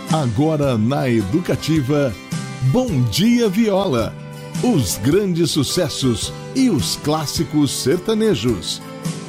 Agora na Educativa, Bom Dia Viola. Os grandes sucessos e os clássicos sertanejos.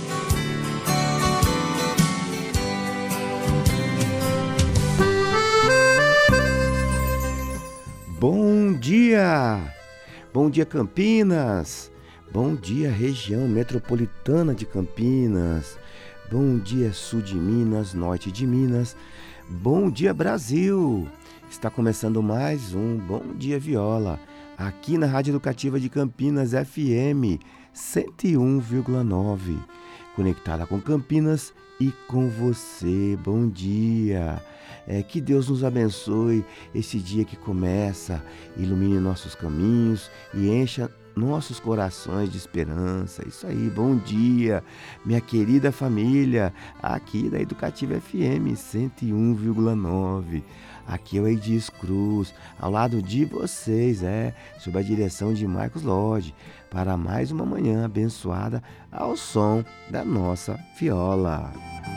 Bom dia! Bom dia, Campinas! Bom dia, região metropolitana de Campinas! Bom dia, sul de Minas, norte de Minas! Bom dia, Brasil! Está começando mais um Bom Dia Viola, aqui na Rádio Educativa de Campinas FM 101,9, conectada com Campinas e com você. Bom dia! Que Deus nos abençoe esse dia que começa, ilumine nossos caminhos e encha nossos corações de esperança. Isso aí, bom dia, minha querida família, aqui da Educativa FM 101,9. Aqui é o Edis Cruz, ao lado de vocês, sob a direção de Marcos Lodge, para mais uma manhã abençoada ao som da nossa viola.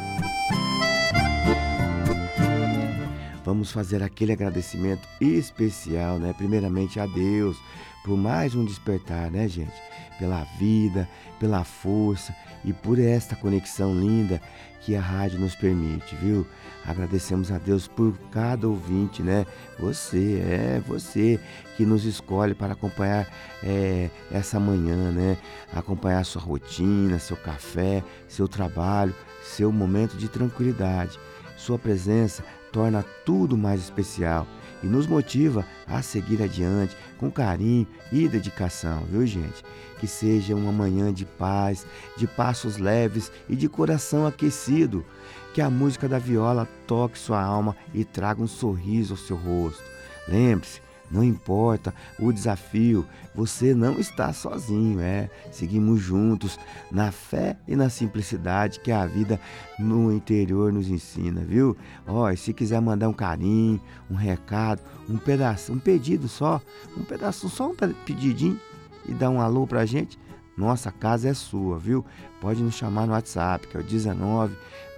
Vamos fazer aquele agradecimento especial, primeiramente a Deus, por mais um despertar, gente? Pela vida, pela força e por esta conexão linda que a rádio nos permite, viu? Agradecemos a Deus por cada ouvinte, Você que nos escolhe para acompanhar essa manhã, Acompanhar sua rotina, seu café, seu trabalho, seu momento de tranquilidade. Sua presença torna tudo mais especial e nos motiva a seguir adiante com carinho e dedicação, viu, gente? Que seja uma manhã de paz, de passos leves e de coração aquecido. Que a música da viola toque sua alma e traga um sorriso ao seu rosto. Lembre-se, não importa o desafio, você não está sozinho, Seguimos juntos na fé e na simplicidade que a vida no interior nos ensina, viu? E se quiser mandar um carinho, um recado, um pedaço, um pedido só, um pedidinho e dar um alô pra gente, nossa casa é sua, viu? Pode nos chamar no WhatsApp, que é o 19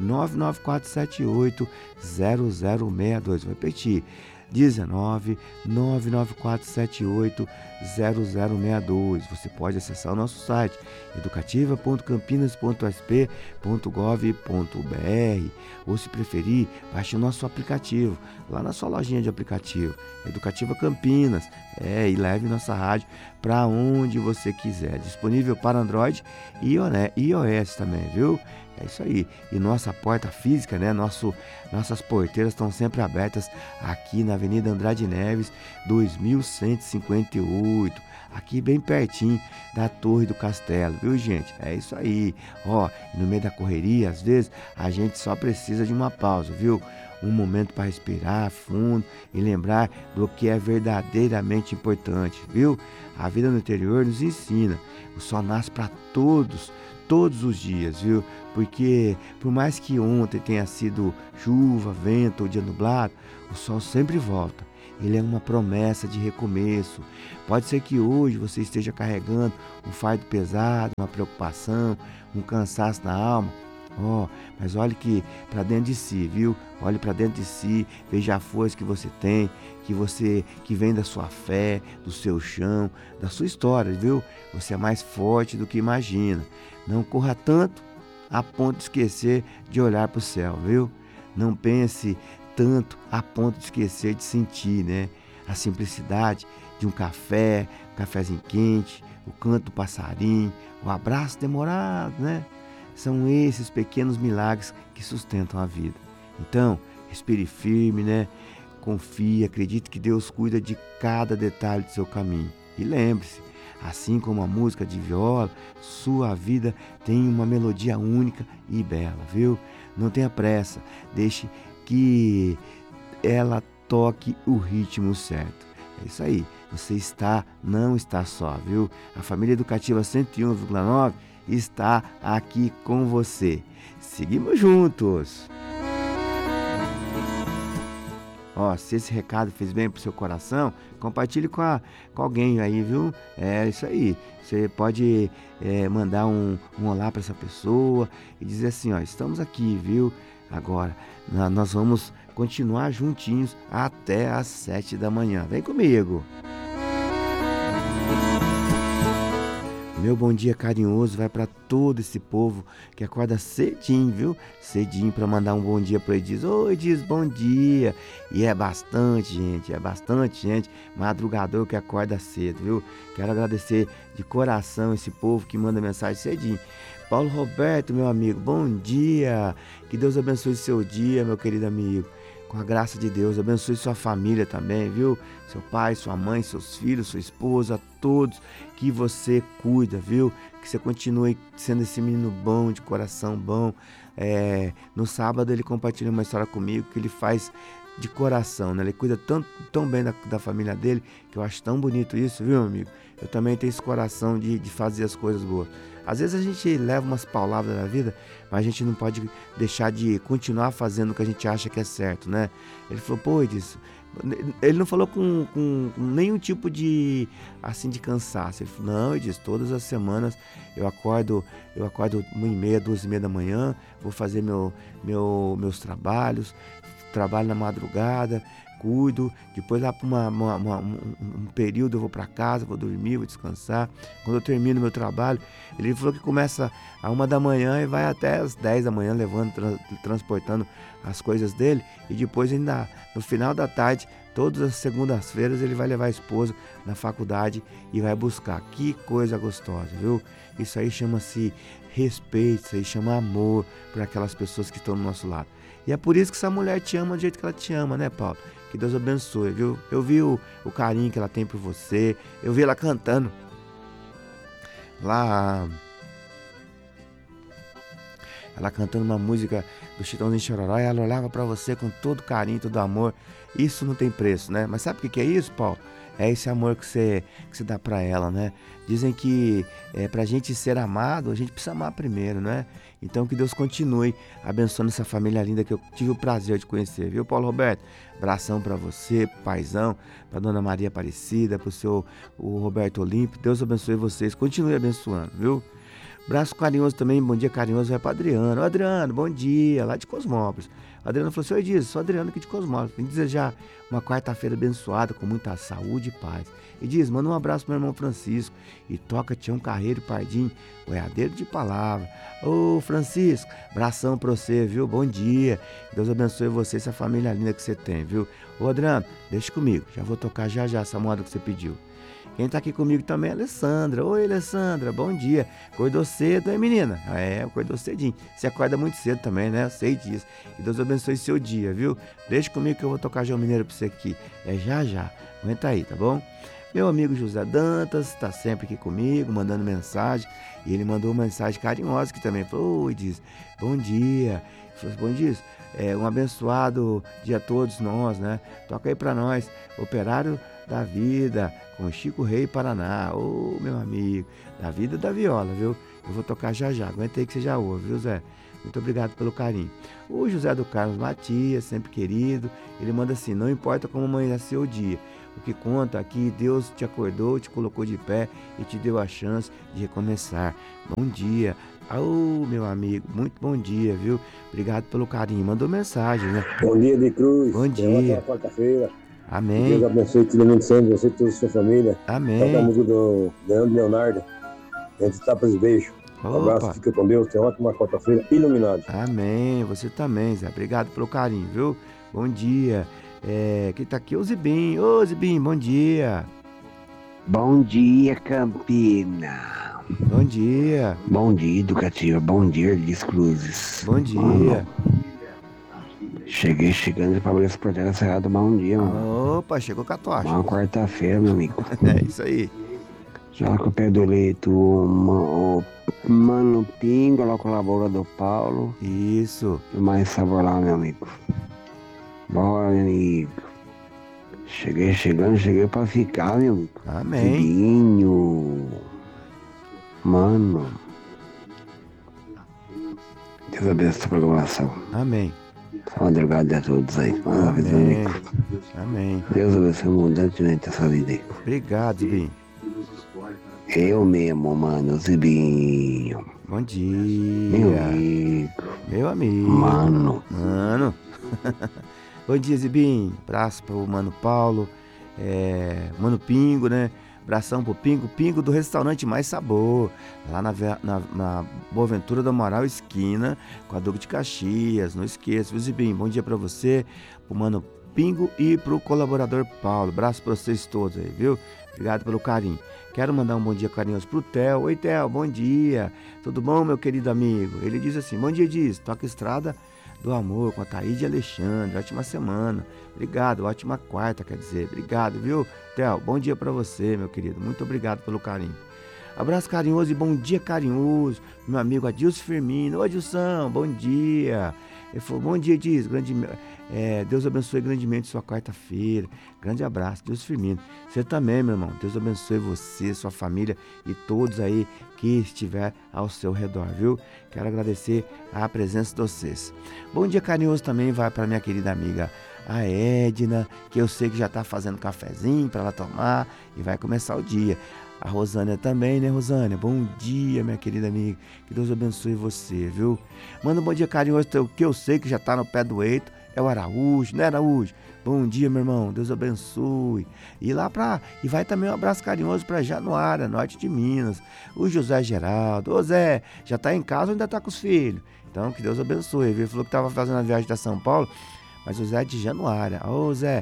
99478 0062. Vou repetir. 19 99478 0062. Você pode acessar o nosso site educativa.campinas.sp.gov.br ou, se preferir, baixe o nosso aplicativo lá na sua lojinha de aplicativo Educativa Campinas e leve nossa rádio para onde você quiser. Disponível para Android e iOS também, viu? É isso aí. E nossa porta física, nossas porteiras estão sempre abertas aqui na Avenida Andrade Neves, 2158. Aqui bem pertinho da Torre do Castelo, viu, gente? É isso aí. No meio da correria, às vezes, a gente só precisa de uma pausa, viu? Um momento para respirar fundo e lembrar do que é verdadeiramente importante, viu? A vida no interior nos ensina. O sol nasce para todos os dias, viu? Porque por mais que ontem tenha sido chuva, vento ou dia nublado, o sol sempre volta. Ele é uma promessa de recomeço. Pode ser que hoje você esteja carregando um fardo pesado, uma preocupação, um cansaço na alma. Mas olhe para dentro de si, viu? Olhe para dentro de si, veja a força que você tem, que vem da sua fé, do seu chão, da sua história, viu? Você é mais forte do que imagina. Não corra tanto a ponto de esquecer de olhar para o céu, viu? Não pense tanto a ponto de esquecer de sentir, a simplicidade de um café, um cafezinho quente, o canto do passarinho, o abraço demorado, São esses pequenos milagres que sustentam a vida. Então, respire firme, confie, acredite que Deus cuida de cada detalhe do seu caminho. E lembre-se, assim como a música de viola, sua vida tem uma melodia única e bela, viu? Não tenha pressa, deixe que ela toque o ritmo certo. É isso aí, você não está só, viu? A família Educativa 101,9 está aqui com você. Seguimos juntos. Se esse recado fez bem pro seu coração, compartilhe com alguém aí, viu? É isso aí. Você pode mandar um olá para essa pessoa e dizer assim, estamos aqui, viu? Agora, nós vamos continuar juntinhos até às 7 da manhã. Vem comigo! Meu bom dia carinhoso vai para todo esse povo que acorda cedinho, viu? Cedinho para mandar um bom dia para Edis. Oi, Edis, bom dia. E é bastante gente, madrugador que acorda cedo, viu? Quero agradecer de coração esse povo que manda mensagem cedinho. Paulo Roberto, meu amigo, bom dia. Que Deus abençoe seu dia, meu querido amigo. Com a graça de Deus, abençoe sua família também, viu? Seu pai, sua mãe, seus filhos, sua esposa, todos que você cuida, viu? Que você continue sendo esse menino bom, de coração bom. No sábado ele compartilhou uma história comigo que ele faz de coração, né? Ele cuida tão bem da família dele, que eu acho tão bonito isso, viu, meu amigo? Eu também tenho esse coração de fazer as coisas boas. Às vezes a gente leva umas palavras da vida, mas a gente não pode deixar de continuar fazendo o que a gente acha que é certo, né? Ele falou, pô, Edis, ele não falou com nenhum tipo de cansaço. Ele falou, não, Edis, todas as semanas eu acordo 1h30, 2h30 da manhã, vou fazer meus trabalhos, trabalho na madrugada, cuido, depois lá para um período eu vou para casa, vou dormir, vou descansar. Quando eu termino meu trabalho, ele falou que começa às 1 da manhã e vai até às 10 da manhã, levando, transportando as coisas dele, e depois ainda no final da tarde, todas as segundas-feiras, ele vai levar a esposa na faculdade e vai buscar. Que coisa gostosa, viu? Isso aí chama-se respeito, isso aí chama amor para aquelas pessoas que estão do nosso lado. E é por isso que essa mulher te ama do jeito que ela te ama, né, Paulo? Que Deus abençoe, viu? Eu vi o carinho que ela tem por você. Eu vi ela cantando lá. Ela cantando uma música do Chitãozinho Chororó, e ela olhava pra você com todo carinho, todo amor. Isso não tem preço, né? Mas sabe o que é isso, Paulo? É esse amor que você dá pra ela, né? Dizem que pra gente ser amado, a gente precisa amar primeiro, né? Então que Deus continue abençoando essa família linda que eu tive o prazer de conhecer, viu, Paulo Roberto? Abração pra você, pro paizão, pra Dona Maria Aparecida, pro o Roberto Olímpio. Deus abençoe vocês, continue abençoando, viu? Abraço carinhoso também, bom dia carinhoso vai para Adriano. Adriano, bom dia, lá de Cosmópolis. O Adriano falou assim, oi Dias, sou Adriano aqui de Cosmópolis. Vim desejar uma quarta-feira abençoada, com muita saúde e paz. E diz, manda um abraço pro meu irmão Francisco. E toca Tião Carreiro e Pardim, boiadeiro de palavra. Ô Francisco, abração pra você, viu? Bom dia. Deus abençoe você, essa família linda que você tem, viu? Ô Adriano, deixa comigo, já vou tocar já essa moda que você pediu. Quem tá aqui comigo também é a Alessandra. Oi, Alessandra, bom dia. Acordou cedo, hein, menina? Acordou cedinho. Você acorda muito cedo também, né? Eu sei disso. Que Deus abençoe seu dia, viu? Deixa comigo que eu vou tocar João Mineiro pra você aqui. Já. Aguenta aí, tá bom? Meu amigo José Dantas tá sempre aqui comigo, mandando mensagem. E ele mandou uma mensagem carinhosa que também falou, oi, diz, bom dia. Ele falou, bom dia. Um abençoado dia a todos nós, né? Toca aí pra nós, Operário da Vida, com Chico Rei Paraná. Ô, meu amigo, da vida da viola, viu? Eu vou tocar já. Aguenta aí que você já ouve, viu, Zé? Muito obrigado pelo carinho. O José do Carlos Matias, sempre querido, ele manda assim, não importa como amanheceu o dia, o que conta aqui, Deus te acordou, te colocou de pé e te deu a chance de recomeçar. Bom dia. Meu amigo, muito bom dia, viu? Obrigado pelo carinho. Mandou mensagem, né? Bom dia, de Cruz. Bom dia. Quarta-feira. Amém. Deus abençoe todo mundo sempre, você e toda a sua família. Amém. Toca a música do Leandro Leonardo. Entre tapas e beijos. Um abraço, fica com Deus. Tenha uma ótima quarta-feira iluminado. Amém. Você também, Zé. Obrigado pelo carinho, viu? Bom dia. Quem tá aqui? O Zibim. Ô, Zibim, bom dia. Bom dia, Campina. Bom dia. Bom dia, Educativa. Bom dia, Edis Cruzes. Bom dia. Cheguei chegando para abrir essa porteira cerrada. Bom dia, mano. Opa, chegou com a tocha. Uma quarta-feira, meu amigo. É isso aí. Já com o pé do leito, o Mano Pingo, lá com a lavoura do Paulo. Isso. E mais sabor lá, meu amigo. Bora, meu amigo. Cheguei pra ficar, meu amigo. Amém. Filhinho. Mano. Deus abençoe a programação. Amém. Madrugada a todos aí. Amém. Amém. Deus abençoe abundantemente essa vida aí. Obrigado, Zibinho. Eu mesmo, mano, Zibinho. Bom dia. Meu amigo. Meu amigo. Mano. Bom dia, Zibim. Abraço pro Mano Paulo, Mano Pingo, né? Abração pro Pingo, Pingo do restaurante Mais Sabor, lá na Boa Ventura do Amaral, esquina com a Duque de Caxias. Não esqueça, viu, Zibim? Bom dia pra você, pro Mano Pingo e pro colaborador Paulo. Abraço pra vocês todos aí, viu? Obrigado pelo carinho. Quero mandar um bom dia carinhoso pro Theo. Oi, Theo, bom dia. Tudo bom, meu querido amigo? Ele diz assim, bom dia, toca Estrada do Amor com a Thaíde e Alexandre. Ótima semana. Obrigado, ótima quarta, quer dizer. Obrigado, viu? Theo, bom dia pra você, meu querido. Muito obrigado pelo carinho. Abraço carinhoso e bom dia carinhoso, meu amigo Adilson Firmino. Ô, Adilson, bom dia. Ele falou, bom dia, Deus abençoe grandemente sua quarta-feira. Grande abraço, Deus Firmino. Você também, meu irmão. Deus abençoe você, sua família e todos aí que estiver ao seu redor, viu? Quero agradecer a presença de vocês. Bom dia carinhoso também vai para minha querida amiga a Edna, que eu sei que já está fazendo cafezinho para ela tomar e vai começar o dia. A Rosânia também, né, Rosânia? Bom dia, minha querida amiga. Que Deus abençoe você, viu? Manda um bom dia carinhoso, que eu sei que já tá no pé do eito. É o Araújo, né, Araújo? Bom dia, meu irmão. Deus abençoe. E vai também um abraço carinhoso para Januária, norte de Minas. O José Geraldo. Ô, Zé, já tá em casa ou ainda tá com os filhos? Então, que Deus abençoe. Ele falou que tava fazendo a viagem da São Paulo, mas o Zé é de Januária. Ô, Zé,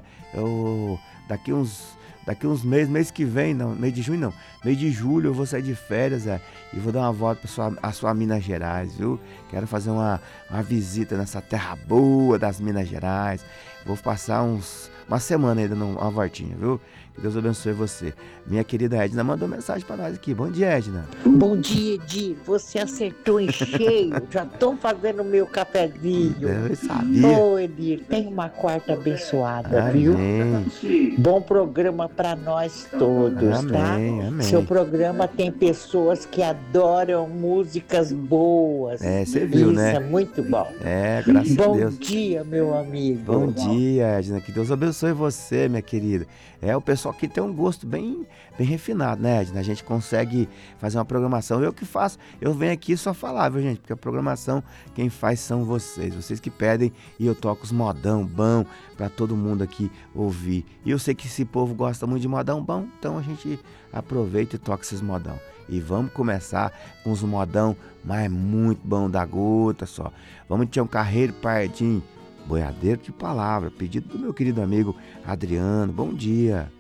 daqui uns meses, mês que vem, não, mês de junho não, mês de julho eu vou sair de férias, e vou dar uma volta para sua Minas Gerais, viu? Quero fazer uma visita nessa terra boa das Minas Gerais. Vou passar uma semana ainda uma voltinha, viu? Que Deus abençoe você. Minha querida Edna mandou mensagem para nós aqui. Bom dia, Edna. Bom dia, Edir. Você acertou em cheio. Já estou fazendo o meu cafezinho. Eu sabia. Ô, Edir, tem uma quarta abençoada, viu? Bom programa para nós todos, tá? Amém. Seu programa tem pessoas que adoram músicas boas. Você viu, né? Isso é muito bom. Graças a Deus. Bom dia, meu amigo. Bom dia, Edna. Que Deus abençoe você, minha querida. O pessoal aqui tem um gosto bem refinado, né, Edna? A gente consegue fazer uma programação. Eu que faço, eu venho aqui só falar, viu, gente? Porque a programação, quem faz são vocês que pedem, e eu toco os modão bom pra todo mundo aqui ouvir. E eu sei que esse povo gosta muito de modão bom, então a gente aproveita e toca esses modão. E vamos começar com os modão, mas muito bom da gota só. Vamos ter um Carreiro Pardim, boiadeiro de palavra, pedido do meu querido amigo Adriano. Bom dia.